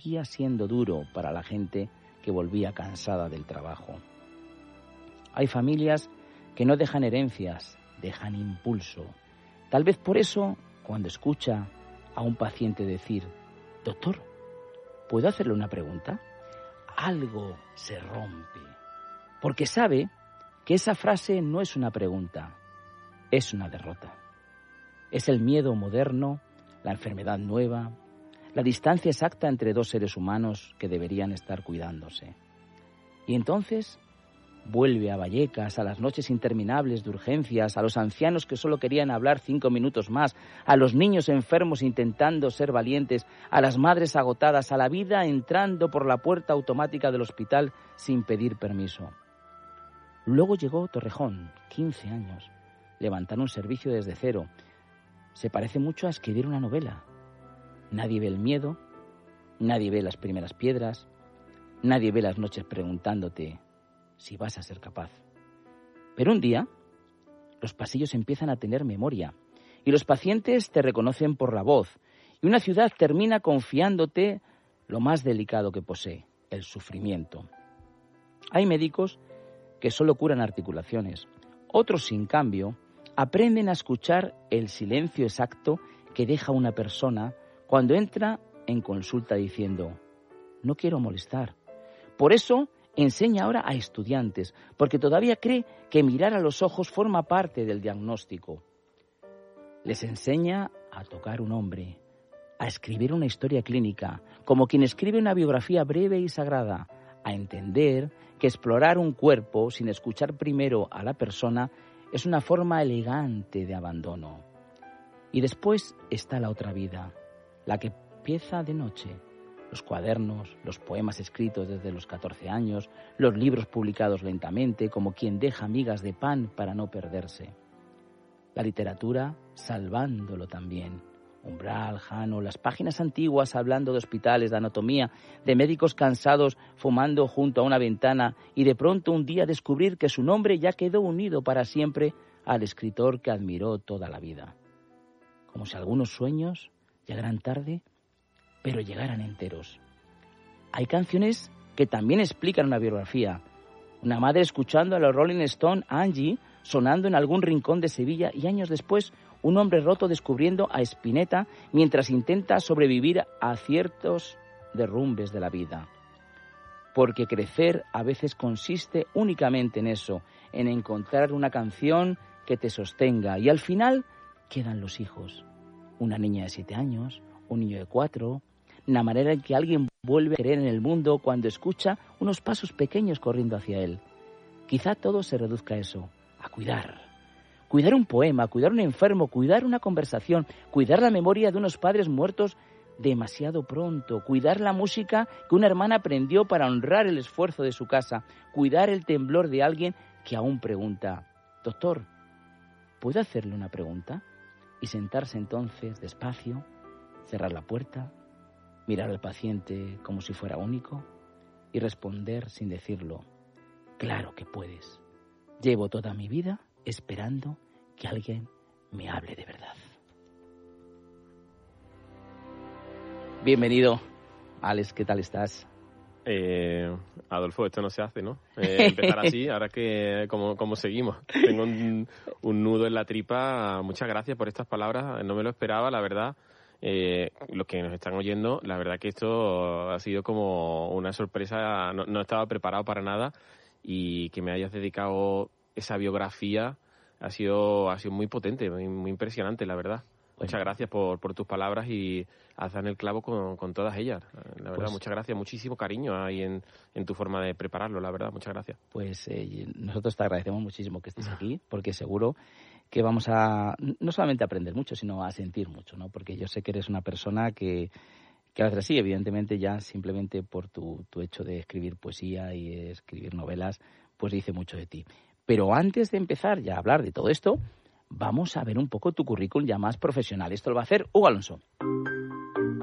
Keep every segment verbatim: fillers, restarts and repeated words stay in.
seguía siendo duro para la gente que volvía cansada del trabajo. Hay familias que no dejan herencias, dejan impulso. Tal vez por eso, cuando escucha a un paciente decir, doctor, ¿puedo hacerle una pregunta? Algo se rompe, porque sabe que esa frase no es una pregunta, es una derrota. Es el miedo moderno, la enfermedad nueva, la distancia exacta entre dos seres humanos que deberían estar cuidándose. Y entonces vuelve a Vallecas, a las noches interminables de urgencias, a los ancianos que solo querían hablar cinco minutos más, a los niños enfermos intentando ser valientes, a las madres agotadas, a la vida entrando por la puerta automática del hospital sin pedir permiso. Luego llegó Torrejón, quince años, levantar un servicio desde cero. Se parece mucho a escribir una novela. Nadie ve el miedo, nadie ve las primeras piedras, nadie ve las noches preguntándote si vas a ser capaz. Pero un día, los pasillos empiezan a tener memoria y los pacientes te reconocen por la voz y una ciudad termina confiándote lo más delicado que posee, el sufrimiento. Hay médicos que solo curan articulaciones, otros, sin cambio, aprenden a escuchar el silencio exacto que deja una persona cuando entra en consulta diciendo, no quiero molestar. Por eso enseña ahora a estudiantes, porque todavía cree que mirar a los ojos forma parte del diagnóstico. Les enseña a tocar un hombre, a escribir una historia clínica, como quien escribe una biografía breve y sagrada, a entender que explorar un cuerpo sin escuchar primero a la persona es una forma elegante de abandono. Y después está la otra vida, la que empieza de noche. Los cuadernos, los poemas escritos desde los catorce años, los libros publicados lentamente, como quien deja migas de pan para no perderse. La literatura salvándolo también. Umbral, Jano, las páginas antiguas hablando de hospitales, de anatomía, de médicos cansados fumando junto a una ventana y de pronto un día descubrir que su nombre ya quedó unido para siempre al escritor que admiró toda la vida. Como si algunos sueños llegaran tarde, pero llegaran enteros. Hay canciones que también explican una biografía. Una madre escuchando a los Rolling Stones, Angie, sonando en algún rincón de Sevilla y años después un hombre roto descubriendo a Spinetta mientras intenta sobrevivir a ciertos derrumbes de la vida. Porque crecer a veces consiste únicamente en eso, en encontrar una canción que te sostenga y al final quedan los hijos. Una niña de siete años, un niño de cuatro, la manera en que alguien vuelve a creer en el mundo cuando escucha unos pasos pequeños corriendo hacia él. Quizá todo se reduzca a eso, a cuidar. Cuidar un poema, cuidar un enfermo, cuidar una conversación, cuidar la memoria de unos padres muertos demasiado pronto, cuidar la música que una hermana aprendió para honrar el esfuerzo de su casa, cuidar el temblor de alguien que aún pregunta, doctor, ¿puedo hacerle una pregunta? Y sentarse entonces despacio, cerrar la puerta, mirar al paciente como si fuera único y responder sin decirlo, claro que puedes. Llevo toda mi vida esperando que alguien me hable de verdad. Bienvenido, Alex, ¿qué tal estás? Eh, Adolfo, esto no se hace, ¿no? Eh, empezar así, ahora que, ¿cómo, cómo seguimos? Tengo un, un nudo en la tripa. Muchas gracias por estas palabras, no me lo esperaba, la verdad. Eh, los que nos están oyendo, la verdad que esto ha sido como una sorpresa, no, no estaba preparado para nada y que me hayas dedicado esa biografía ha sido ha sido muy potente, muy, muy impresionante, la verdad. Bueno. Muchas gracias por, por tus palabras y has dado el clavo con, con todas ellas. La verdad, pues, muchas gracias, muchísimo cariño ahí en, en tu forma de prepararlo, la verdad, muchas gracias. Pues eh, nosotros te agradecemos muchísimo que estés aquí, porque seguro que vamos a, no solamente a aprender mucho, sino a sentir mucho, ¿no? Porque yo sé que eres una persona que, que a veces sí, evidentemente ya simplemente por tu, tu hecho de escribir poesía y escribir novelas, pues dice mucho de ti. Pero antes de empezar ya a hablar de todo esto, vamos a ver un poco tu currículum ya más profesional. Esto lo va a hacer Hugo Alonso.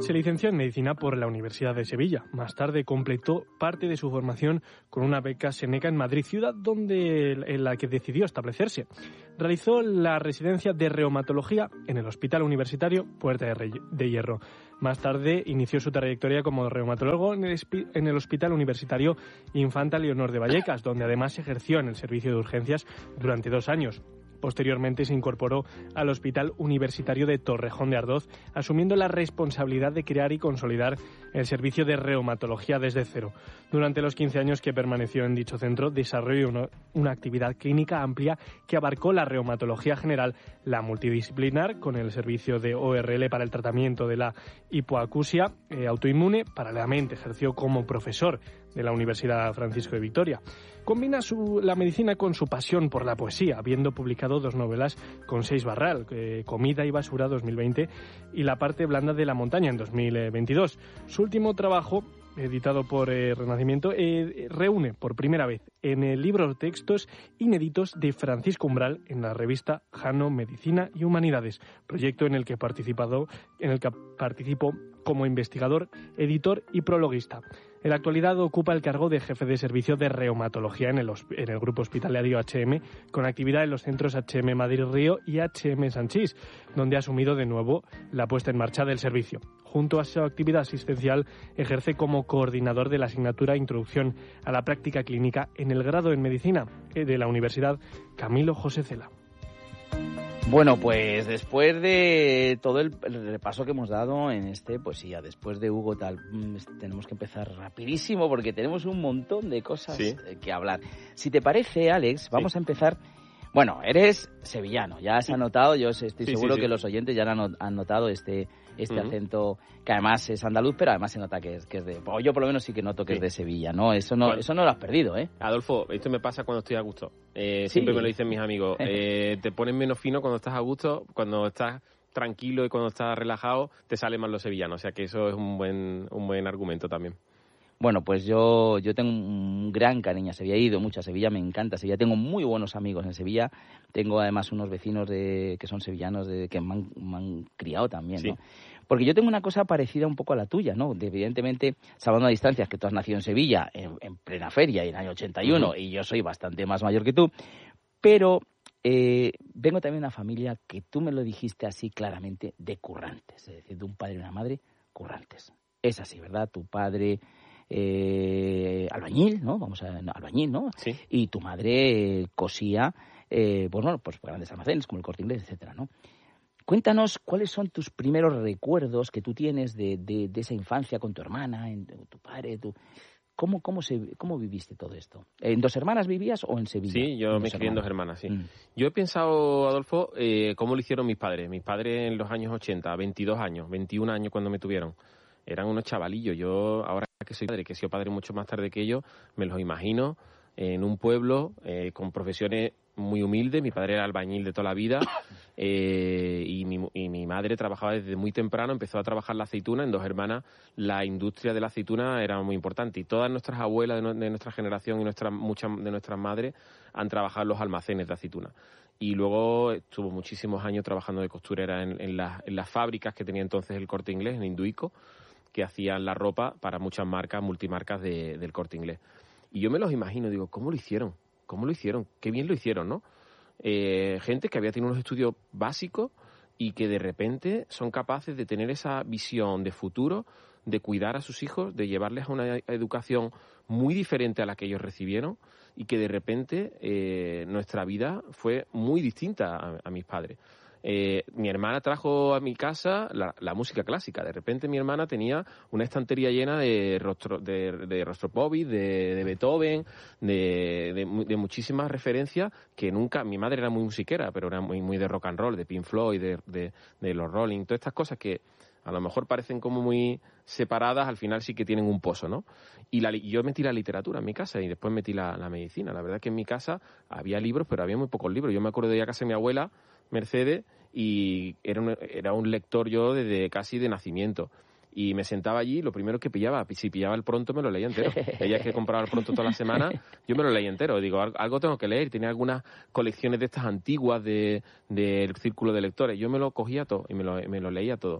Se licenció en Medicina por la Universidad de Sevilla. Más tarde completó parte de su formación con una beca Seneca en Madrid, ciudad donde, en la que decidió establecerse. Realizó la residencia de reumatología en el Hospital Universitario Puerta de, Rey, de Hierro. Más tarde inició su trayectoria como reumatólogo en el, en el Hospital Universitario Infanta Leonor de Vallecas, donde además ejerció en el servicio de urgencias durante dos años. Posteriormente se incorporó al Hospital Universitario de Torrejón de Ardoz, asumiendo la responsabilidad de crear y consolidar el servicio de reumatología desde cero. Durante los quince años que permaneció en dicho centro, desarrolló una, una actividad clínica amplia que abarcó la reumatología general, la multidisciplinar, con el servicio de O R L para el tratamiento de la hipoacusia eh, autoinmune. Paralelamente ejerció como profesor de la Universidad Francisco de Vitoria. Combina su, la medicina con su pasión por la poesía, habiendo publicado dos novelas con Seix Barral, eh, Comida y Basura dos mil veinte y La parte blanda de la montaña en dos mil veintidós. Su último trabajo, editado por eh, Renacimiento, eh, reúne por primera vez en el libro textos inéditos de Francisco Umbral en la revista Jano Medicina y Humanidades, proyecto en el que participado, en el que participó como investigador, editor y prologuista. En la actualidad ocupa el cargo de jefe de servicio de reumatología en el, en el grupo hospitalario H M, con actividad en los centros H M Madrid Río y H M Sanchís, donde ha asumido de nuevo la puesta en marcha del servicio. Junto a su actividad asistencial, ejerce como coordinador de la asignatura Introducción a la Práctica Clínica en el grado en Medicina de la Universidad Camilo José Cela. Bueno, pues después de todo el, el repaso que hemos dado en este, pues sí, ya después de Hugo tal, tenemos que empezar rapidísimo porque tenemos un montón de cosas sí. que hablar. Si te parece, Alex, vamos sí. a empezar. Bueno, eres sevillano, ya has anotado, yo estoy sí, seguro sí, sí. que los oyentes ya han, han notado este este uh-huh. acento, que además es andaluz, pero además se nota que es, que es de... O yo por lo menos sí que noto que sí. es de Sevilla, ¿no? Eso no, bueno, eso no lo has perdido, ¿eh? Adolfo, esto me pasa cuando estoy a gusto. Eh, sí. Siempre me lo dicen mis amigos. Eh, te pones menos fino cuando estás a gusto, cuando estás tranquilo y cuando estás relajado, te sale más lo sevillano. O sea que eso es un buen, un buen argumento también. Bueno, pues yo yo tengo un gran cariño a Sevilla, he ido mucho a Sevilla, me encanta Sevilla, tengo muy buenos amigos en Sevilla, tengo además unos vecinos de que son sevillanos de que me han, me han criado también, sí. ¿no? Porque yo tengo una cosa parecida un poco a la tuya, ¿no? De, evidentemente, salvando a distancias, que tú has nacido en Sevilla en, en plena feria, en el año ochenta y uno, uh-huh. y yo soy bastante más mayor que tú, pero eh, vengo también de una familia que tú me lo dijiste así claramente, de currantes, es decir, de un padre y una madre currantes. Es así, ¿verdad? Tu padre... Eh, albañil, ¿no? Vamos a no, albañil, ¿no? Sí. Y tu madre eh, cosía, eh, pues bueno, pues grandes almacenes como el Corte Inglés, etcétera, ¿no? Cuéntanos cuáles son tus primeros recuerdos que tú tienes de, de, de esa infancia con tu hermana, en, tu padre, tu... ¿Cómo, cómo, se, ¿Cómo viviste todo esto? ¿En Dos Hermanas vivías o en Sevilla? Sí, yo me crié en Dos Hermanas, sí. Mm. Yo he pensado, Adolfo, eh, cómo lo hicieron mis padres. Mis padres en los años ochenta, veintidós años, veintiún años cuando me tuvieron. Eran unos chavalillos. Yo, ahora que soy padre, que he sido padre mucho más tarde que ellos, me los imagino en un pueblo eh, con profesiones muy humildes. Mi padre era albañil de toda la vida eh, y, mi, y mi madre trabajaba desde muy temprano, empezó a trabajar la aceituna. En Dos Hermanas la industria de la aceituna era muy importante y todas nuestras abuelas de, no, de nuestra generación y nuestra, muchas de nuestras madres han trabajado en los almacenes de aceituna. Y luego estuvo muchísimos años trabajando de costurera en, en, las, en las fábricas que tenía entonces el Corte Inglés, en Induico, que hacían la ropa para muchas marcas, multimarcas de, del Corte Inglés. Y yo me los imagino, digo, ¿cómo lo hicieron? ¿Cómo lo hicieron? Qué bien lo hicieron, ¿no? Eh, gente que había tenido unos estudios básicos y que de repente son capaces de tener esa visión de futuro, de cuidar a sus hijos, de llevarles a una educación muy diferente a la que ellos recibieron y que de repente eh, nuestra vida fue muy distinta a, a mis padres. Eh, mi hermana trajo a mi casa la, la música clásica. De repente mi hermana tenía una estantería llena de, rostro, de, de Rostropovich, de, de Beethoven, de, de, de muchísimas referencias que nunca... Mi madre era muy musiquera, pero era muy, muy de rock and roll, de Pink Floyd, de, de, de los Rolling, todas estas cosas que a lo mejor parecen como muy separadas, al final sí que tienen un pozo, ¿no? Y la, yo metí la literatura en mi casa y después metí la, la medicina. La verdad es que en mi casa había libros, pero había muy pocos libros. Yo me acuerdo de ir a casa de mi abuela, Mercedes, y era un, era un lector yo desde casi de nacimiento. Y me sentaba allí, lo primero que pillaba, si pillaba el Pronto me lo leía entero. Ella que compraba el Pronto toda la semana, yo me lo leía entero. Digo, algo tengo que leer. Tenía algunas colecciones de estas antiguas del de, de Círculo de Lectores. Yo me lo cogía todo y me lo, me lo leía todo.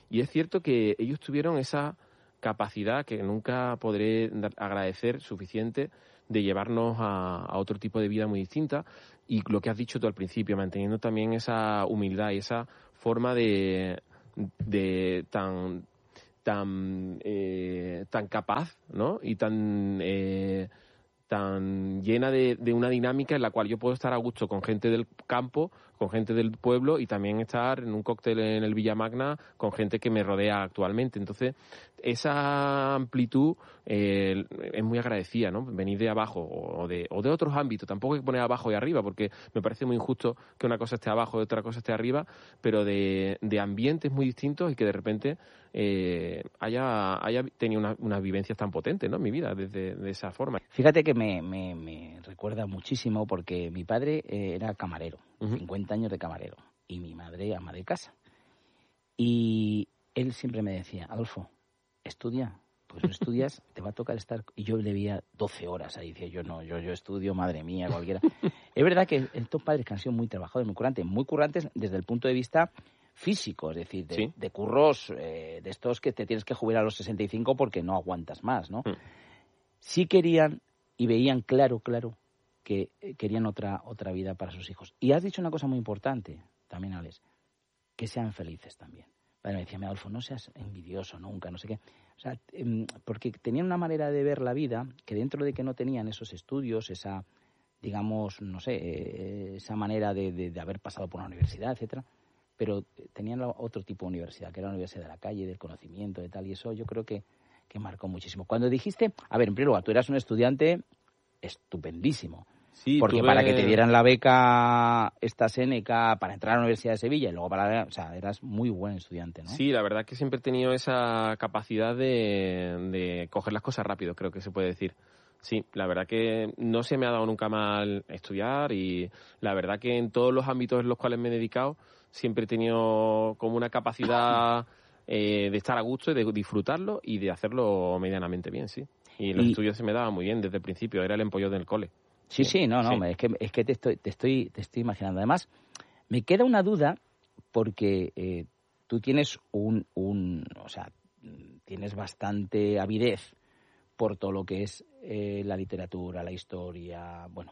Y es cierto que ellos tuvieron esa capacidad que nunca podré agradecer suficiente de llevarnos a, a otro tipo de vida muy distinta, y lo que has dicho tú al principio, manteniendo también esa humildad y esa forma de, de tan tan eh, tan capaz, ¿no? Y tan eh, tan llena de, de una dinámica en la cual yo puedo estar a gusto con gente del campo, con gente del pueblo, y también estar en un cóctel en el Villa Magna con gente que me rodea actualmente. Entonces, esa amplitud eh, es muy agradecida, ¿no? Venir de abajo o de, o de otros ámbitos. Tampoco hay que poner abajo y arriba, porque me parece muy injusto que una cosa esté abajo y otra cosa esté arriba, pero de, de ambientes muy distintos, y que de repente eh, haya, haya tenido una, unas vivencias tan potentes, ¿no?, en mi vida, desde de esa forma. Fíjate que me, me, me recuerda muchísimo, porque mi padre eh, era camarero, uh-huh. cincuenta años de camarero, y mi madre ama de casa. Y él siempre me decía, Adolfo, estudia, pues no estudias, te va a tocar estar... Y yo le veía doce horas ahí, decía yo, no, yo, yo estudio, madre mía, cualquiera. Es verdad que estos padres que han sido muy trabajadores, muy currantes, muy currantes desde el punto de vista físico, es decir, de, ¿sí? de curros, eh, de estos que te tienes que jubilar a los sesenta y cinco porque no aguantas más, ¿no? Mm. Sí querían y veían claro, claro, que querían otra, otra vida para sus hijos. Y has dicho una cosa muy importante también, Alex, que sean felices también. Padre me decía, Adolfo, no seas envidioso nunca, no sé qué. O sea, porque tenían una manera de ver la vida que, dentro de que no tenían esos estudios, esa, digamos, no sé, esa manera de, de, de haber pasado por una universidad, etcétera, pero tenían otro tipo de universidad, que era la universidad de la calle, del conocimiento, de tal, y eso yo creo que, que marcó muchísimo. Cuando dijiste, a ver, en primer lugar, tú eras un estudiante estupendísimo. Sí, porque tuve... para que te dieran la beca esta Seneca para entrar a la Universidad de Sevilla y luego para... O sea, eras muy buen estudiante, ¿no? Sí, la verdad es que siempre he tenido esa capacidad de, de coger las cosas rápido, creo que se puede decir. Sí, la verdad que no se me ha dado nunca mal estudiar, y la verdad que en todos los ámbitos en los cuales me he dedicado siempre he tenido como una capacidad eh, de estar a gusto y de disfrutarlo y de hacerlo medianamente bien, sí. Y los y... estudios se me daban muy bien desde el principio, era el empollo del cole. Sí, sí, no, no, sí. es que es que te estoy te estoy te estoy imaginando. Además, me queda una duda, porque eh, tú tienes un un, o sea, tienes bastante avidez por todo lo que es eh, la literatura, la historia, bueno.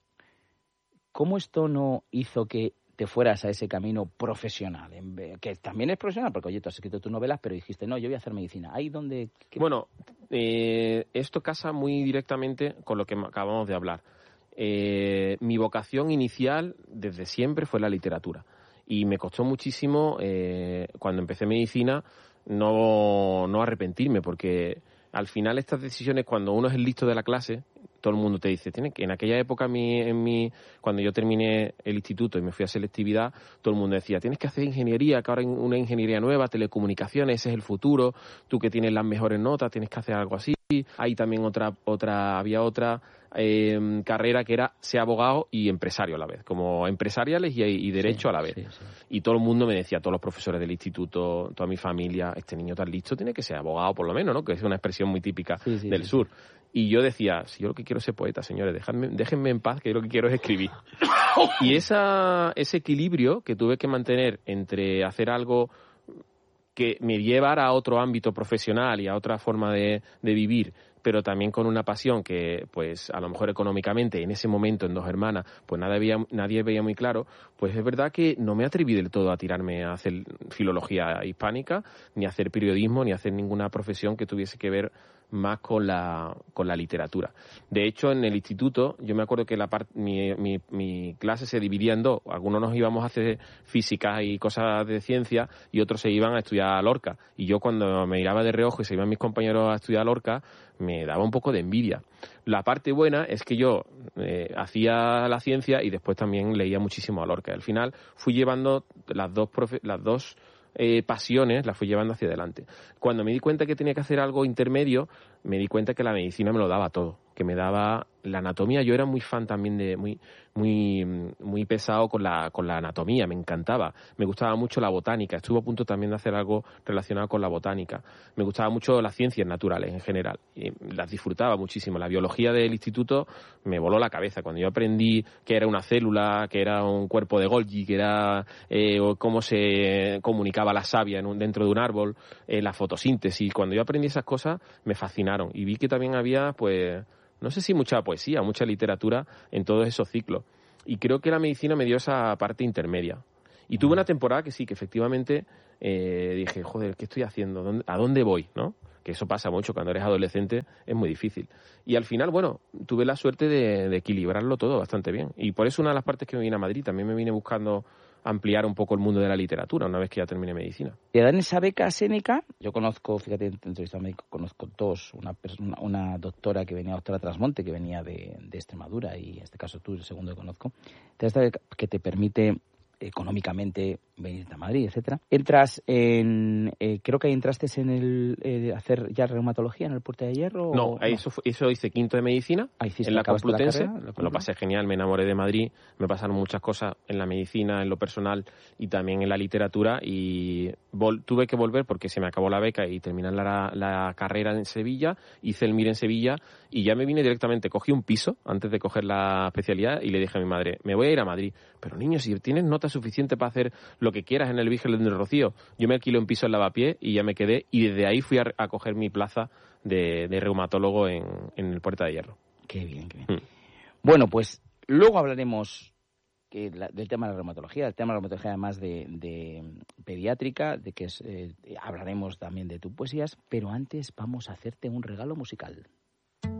¿Cómo esto no hizo que te fueras a ese camino profesional? En, que también es profesional, porque oye, tú has escrito tus novelas, pero dijiste, no, yo voy a hacer medicina. ¿Ahí donde qué... Bueno, eh, esto casa muy directamente con lo que acabamos de hablar. Eh, mi vocación inicial desde siempre fue la literatura, y me costó muchísimo eh, cuando empecé medicina no, no arrepentirme, porque al final estas decisiones, cuando uno es el listo de la clase, todo el mundo te dice, tiene que en aquella época mi, en mi, cuando yo terminé el instituto y me fui a selectividad, todo el mundo decía, tienes que hacer ingeniería, que ahora hay una ingeniería nueva, telecomunicaciones, ese es el futuro, tú que tienes las mejores notas, tienes que hacer algo así. Hay también otra, otra, había otra eh, carrera que era ser abogado y empresario a la vez, como empresariales y, y derecho sí, a la vez. Sí, sí. Y todo el mundo me decía, todos los profesores del instituto, toda mi familia, este niño tan listo tiene que ser abogado por lo menos, ¿no? Que es una expresión muy típica sí, sí, del sí, sur. Sí. Y yo decía, si yo lo que quiero es ser poeta, señores, dejadme, déjenme en paz, que yo lo que quiero es escribir. Y esa, ese equilibrio que tuve que mantener entre hacer algo que me llevara a otro ámbito profesional y a otra forma de, de vivir, pero también con una pasión que, pues, a lo mejor económicamente, en ese momento, en Dos Hermanas, pues nada veía, nadie veía muy claro, pues es verdad que no me atreví del todo a tirarme a hacer filología hispánica, ni a hacer periodismo, ni a hacer ninguna profesión que tuviese que ver más con la con la literatura. De hecho, en el instituto, yo me acuerdo que la part, mi, mi, mi clase se dividía en dos. Algunos nos íbamos a hacer física y cosas de ciencia, y otros se iban a estudiar a Lorca. Y yo, cuando me miraba de reojo y se iban mis compañeros a estudiar a Lorca, me daba un poco de envidia. La parte buena es que yo eh, hacía la ciencia y después también leía muchísimo a Lorca. Al final fui llevando las dos profe- las dos Eh, pasiones, las fui llevando hacia adelante. Cuando me di cuenta que tenía que hacer algo intermedio, me di cuenta que la medicina me lo daba todo, que me daba la anatomía, yo era muy fan también de, muy muy muy pesado con la con la anatomía, me encantaba. Me gustaba mucho la botánica, estuve a punto también de hacer algo relacionado con la botánica. Me gustaba mucho las ciencias naturales en general, y las disfrutaba muchísimo. La biología del instituto me voló la cabeza cuando yo aprendí qué era una célula, qué era un cuerpo de Golgi, qué era eh, cómo se comunicaba la savia en un, dentro de un árbol, eh, la fotosíntesis. Cuando yo aprendí esas cosas me fascinaron y vi que también había, pues, no sé si mucha poesía, mucha literatura en todos esos ciclos. Y creo que la medicina me dio esa parte intermedia. Y tuve una temporada que sí, que efectivamente eh, dije, joder, ¿qué estoy haciendo? ¿Dónde, ¿A dónde voy? ¿No? Que eso pasa mucho cuando eres adolescente, es muy difícil. Y al final, bueno, tuve la suerte de, de equilibrarlo todo bastante bien. Y por eso una de las partes que me vine a Madrid, también me vine buscando ampliar un poco el mundo de la literatura una vez que ya terminé medicina. Te dan esa beca Séneca. Yo conozco, fíjate, en entrevista médico, conozco dos, una, persona, una doctora que venía, doctora Trasmonte, que venía de, de Extremadura, y en este caso tú, el segundo que conozco, te da esta beca que te permite económicamente venirte a Madrid, etcétera. Entras en, eh, creo que entraste en el eh, hacer ya reumatología en el Puerta de Hierro. No, o, eso, no? Fue, eso hice quinto de medicina ah, en la Complutense. La carrera, me lo pasé genial, me enamoré de Madrid, me pasaron muchas cosas en la medicina, en lo personal y también en la literatura, y vol- tuve que volver porque se me acabó la beca y terminar la, la carrera en Sevilla, hice el M I R en Sevilla y ya me vine directamente, cogí un piso antes de coger la especialidad y le dije a mi madre, me voy a ir a Madrid, pero niño, si tienes nota suficiente para hacer lo que quieras en el Virgen del Rocío. Yo me alquilé un piso en Lavapiés y ya me quedé, y desde ahí fui a, a coger mi plaza de, de reumatólogo en, en el Puerta de Hierro. Qué bien, qué bien. Mm. Bueno, pues luego hablaremos que la, del tema de la reumatología, del tema de la reumatología además de, de pediátrica, de que es, eh, hablaremos también de tus poesías, pero antes vamos a hacerte un regalo musical.